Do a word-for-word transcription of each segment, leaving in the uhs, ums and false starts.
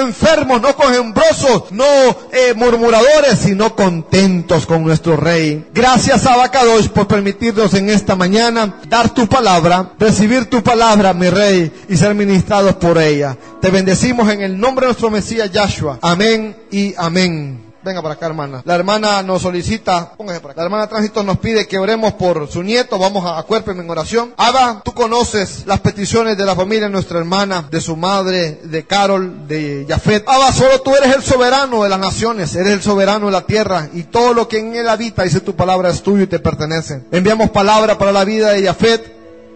enfermos, no quejumbrosos, no eh, murmuradores, sino contentos con nuestro Rey. Gracias, Abacadosh, por permitirnos en esta mañana dar tu palabra, recibir tu palabra, mi Rey, y ser ministrados por ella. Te bendecimos en el nombre de nuestro Mesías Yahshua. Amén y amén. Venga para acá, hermana. La hermana nos solicita, póngase para acá. La hermana Tránsito nos pide que oremos por su nieto. Vamos a acuérpeme en oración. Abba, tú conoces las peticiones de la familia de nuestra hermana, de su madre, de Carol, de Yafet. Abba, solo tú eres el soberano de las naciones, eres el soberano de la tierra, y todo lo que en él habita, dice tu palabra, es tuyo y te pertenece. Enviamos palabra para la vida de Yafet,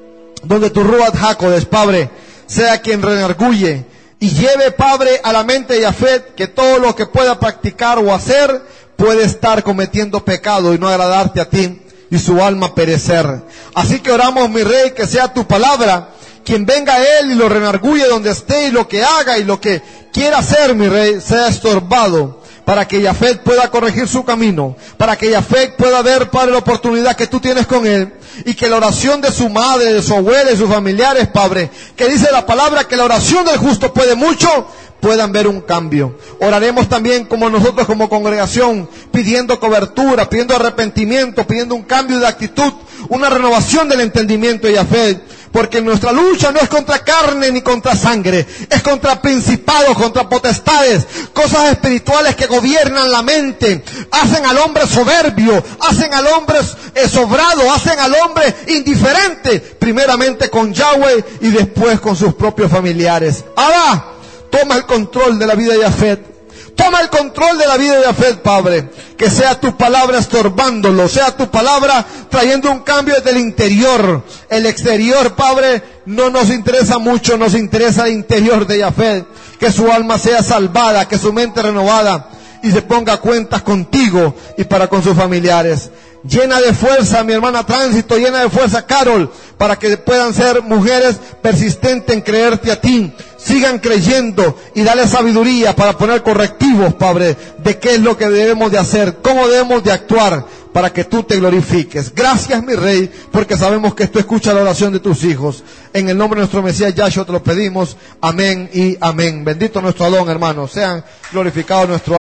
donde tu Ruach HaKodesh, Padre, sea quien redarguye y lleve, Padre, a la mente de Yafet que todo lo que pueda practicar o hacer puede estar cometiendo pecado y no agradarte a ti, y su alma perecer. Así que oramos, mi Rey, que sea tu palabra quien venga a él y lo renarguye donde esté, y lo que haga y lo que quiera hacer, mi Rey, sea estorbado, para que Yafet pueda corregir su camino, para que Yafet pueda ver, Padre, la oportunidad que tú tienes con él, y que la oración de su madre, de su abuela y sus familiares, Padre, que dice la palabra que la oración del justo puede mucho, puedan ver un cambio. Oraremos también como nosotros como congregación, pidiendo cobertura, pidiendo arrepentimiento, pidiendo un cambio de actitud, una renovación del entendimiento de Yafet, porque nuestra lucha no es contra carne ni contra sangre, es contra principados, contra potestades, cosas espirituales que gobiernan la mente, hacen al hombre soberbio, hacen al hombre eh, sobrado, hacen al hombre indiferente, primeramente con Yahweh y después con sus propios familiares. Ahora, toma el control de la vida de Yafet. Toma el control de la vida de Yafet, Padre. Que sea tu palabra estorbándolo, sea tu palabra trayendo un cambio desde el interior. El exterior, Padre, no nos interesa mucho, nos interesa el interior de Yafet. Que su alma sea salvada, que su mente renovada, y se ponga a cuentas contigo y para con sus familiares. Llena de fuerza mi hermana Tránsito, llena de fuerza Carol, para que puedan ser mujeres persistentes en creerte a ti. Sigan creyendo y dale sabiduría para poner correctivos, Padre, de qué es lo que debemos de hacer, cómo debemos de actuar, para que tú te glorifiques. Gracias, mi Rey, porque sabemos que tú escuchas la oración de tus hijos. En el nombre de nuestro Mesías Yahshua te lo pedimos. Amén y amén. Bendito nuestro Adón, hermanos. Sean glorificados nuestro